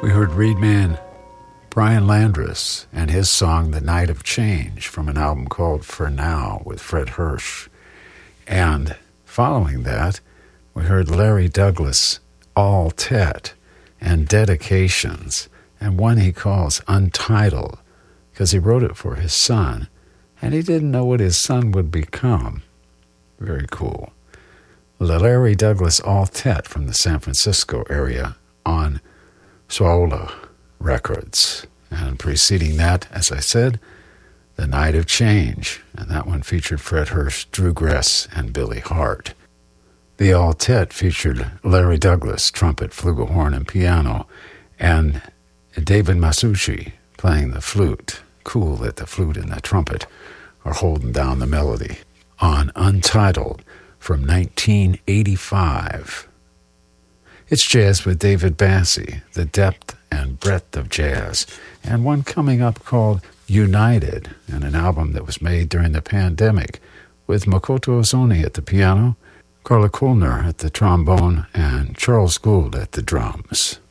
We heard Reedman Brian Landrus and his song The Night of Change from an album called For Now with Fred Hirsch. And following that, we heard Larry Douglas All Tet and Dedications, and one he calls Untitled, because he wrote it for his son, and he didn't know what his son would become. Very cool. The Larry Douglas All Tet from the San Francisco area on Suaola Records. And preceding that, as I said, The Night of Change, and that one featured Fred Hirsch, Drew Gress, and Billy Hart. The All Tet featured Larry Douglas, trumpet, flugelhorn, and piano, and David Masucci playing the flute. Cool that the flute and the trumpet are holding down the melody on Untitled from 1985. It's Jazz with David Bassie, the depth and breadth of jazz, and one coming up called United, and an album that was made during the pandemic with Makoto Ozoni at the piano, Carla Kulner at the trombone, and Charles Gould at the drums.